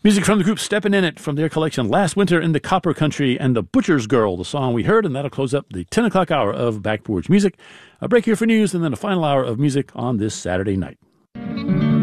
Music from the group Steppin' In It from their collection Last Winter in the Copper Country and The Butcher's Girl, the song we heard, and that'll close up the 10 o'clock hour of Back Porch Music. A break here for news and then a final hour of music on this Saturday night.